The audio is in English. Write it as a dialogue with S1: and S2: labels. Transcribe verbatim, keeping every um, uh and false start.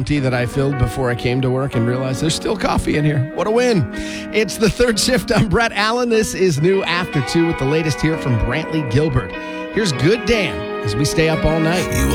S1: empty that I filled before I came to work and realized there's still coffee in here. What a win. It's the third shift. I'm Brett Allen. This is New After Two with the latest here from Brantley Gilbert. Here's Good Dan as we stay up all night.